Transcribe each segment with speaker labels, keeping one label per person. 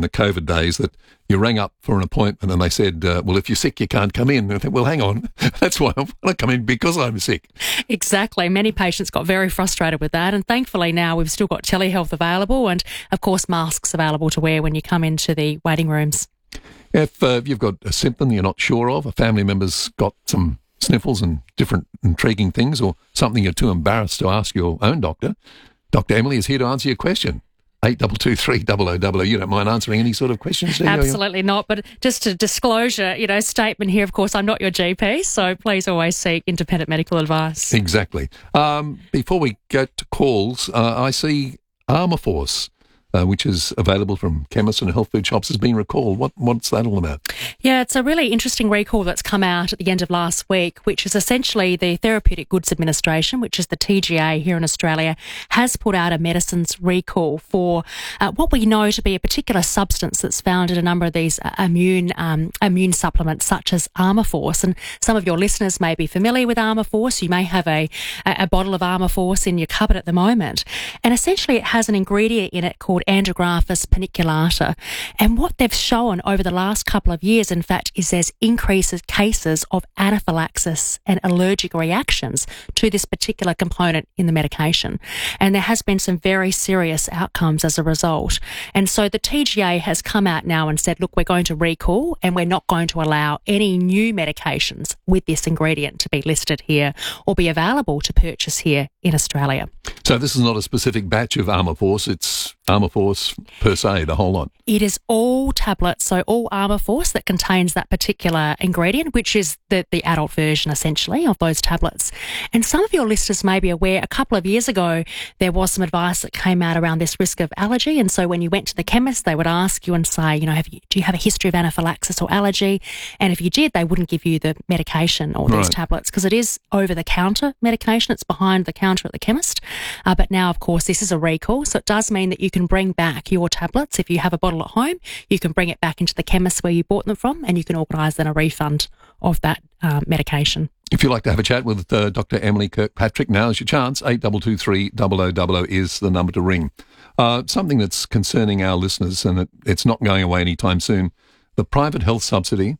Speaker 1: the COVID days that you rang up for an appointment and they said, well, if you're sick, you can't come in. And I think, well, hang on, that's why I want to come in, because I'm sick.
Speaker 2: Exactly. Many patients got very frustrated with that. And thankfully now we've still got telehealth available and, of course, masks available to wear when you come into the waiting rooms.
Speaker 1: If you've got a symptom you're not sure of, a family member's got some sniffles and different intriguing things, or something you're too embarrassed to ask your own doctor, Dr. Emily is here to answer your question. 8223 You don't mind answering any sort of questions, do you?
Speaker 2: Absolutely not. But just a disclosure, statement here, of course, I'm not your GP, so please always seek independent medical advice.
Speaker 1: Exactly. Before we get to calls, I see Armourforce, which is available from chemists and health food shops, has been recalled. What's that all about?
Speaker 2: Yeah, it's a really interesting recall that's come out at the end of last week, which is essentially the Therapeutic Goods Administration, which is the TGA here in Australia, has put out a medicines recall for what we know to be a particular substance that's found in a number of these immune supplements, such as Armourforce. And some of your listeners may be familiar with Armourforce. You may have a bottle of Armourforce in your cupboard at the moment. And essentially it has an ingredient in it called Andrographis paniculata. And what they've shown over the last couple of years, in fact, is there's increased cases of anaphylaxis and allergic reactions to this particular component in the medication. And there has been some very serious outcomes as a result. And so the TGA has come out now and said, look, we're going to recall and we're not going to allow any new medications with this ingredient to be listed here or be available to purchase here in Australia.
Speaker 1: So this is not a specific batch of Armourforce, it's Armourforce per se, the whole lot.
Speaker 2: It is all tablets, so all Armourforce that contains that particular ingredient, which is the adult version essentially of those tablets. And some of your listeners may be aware, a couple of years ago there was some advice that came out around this risk of allergy, and so when you went to the chemist they would ask you and say, do you have a history of anaphylaxis or allergy? And if you did, they wouldn't give you the medication or these tablets, because it is over-the-counter medication. It's behind the counter at the chemist. But now, of course, this is a recall, so it does mean that you can bring back your tablets. If you have a bottle at home, you can bring it back into the chemist where you bought them from, and you can organise then a refund of that medication.
Speaker 1: If you'd like to have a chat with Dr. Emily Kirkpatrick, now's your chance. 8223 0000 is the number to ring. Something that's concerning our listeners, and it's not going away anytime soon, the private health subsidy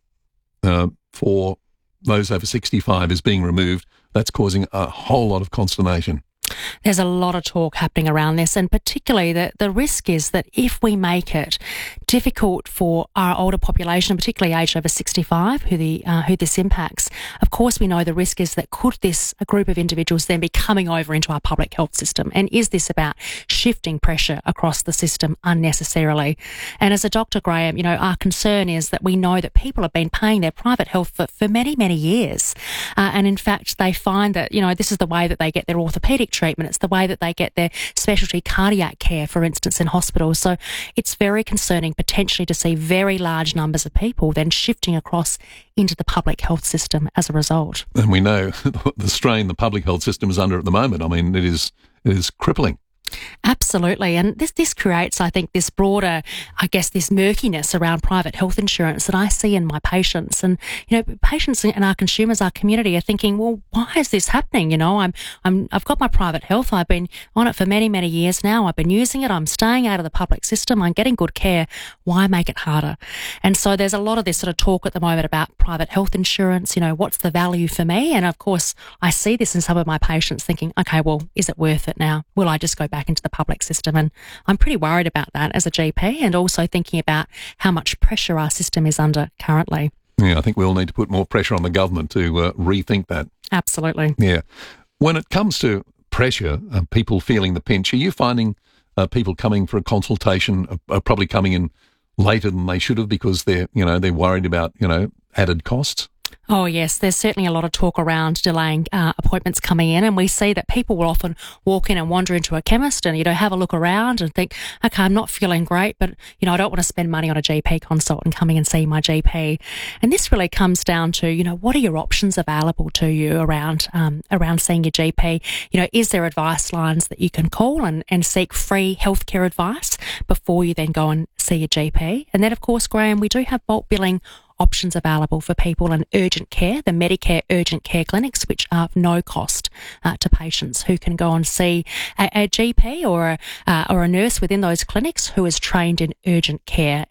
Speaker 1: for those over 65 is being removed. That's causing a whole lot of consternation.
Speaker 2: There's a lot of talk happening around this, and particularly the risk is that if we make it difficult for our older population, particularly aged over 65, who this impacts, of course we know the risk is that could a group of individuals then be coming over into our public health system, and is this about shifting pressure across the system unnecessarily? And as a doctor, Graham, our concern is that we know that people have been paying their private health for many, many years, and in fact they find that this is the way that they get their orthopaedic treatment. It's the way that they get their specialty cardiac care, for instance, in hospitals. So it's very concerning potentially to see very large numbers of people then shifting across into the public health system as a result.
Speaker 1: And we know the strain the public health system is under at the moment. I mean, it is crippling.
Speaker 2: Absolutely. And this creates, I think, this broader, this murkiness around private health insurance that I see in my patients. And, patients and our consumers, our community are thinking, well, why is this happening? I've got my private health. I've been on it for many, many years now. I've been using it. I'm staying out of the public system. I'm getting good care. Why make it harder? And so there's a lot of this sort of talk at the moment about private health insurance. What's the value for me? And of course, I see this in some of my patients thinking, okay, well, is it worth it now? Will I just go back into the public system? And I'm pretty worried about that as a GP, and also thinking about how much pressure our system is under currently.
Speaker 1: Yeah, I think we'll need to put more pressure on the government to rethink that.
Speaker 2: Absolutely.
Speaker 1: Yeah. When it comes to pressure, people feeling the pinch, are you finding people coming for a consultation are probably coming in later than they should have because they're worried about, added costs?
Speaker 2: Oh, yes. There's certainly a lot of talk around delaying appointments coming in, and we see that people will often walk in and wander into a chemist and, have a look around and think, okay, I'm not feeling great, but, I don't want to spend money on a GP consult and coming and see my GP. And this really comes down to, what are your options available to you around seeing your GP? Is there advice lines that you can call and seek free healthcare advice before you then go and see your GP? And then, of course, Graham, we do have bulk billing options available for people in urgent care, the Medicare urgent care clinics, which are of no cost to patients, who can go and see a GP or a nurse within those clinics who is trained in urgent care.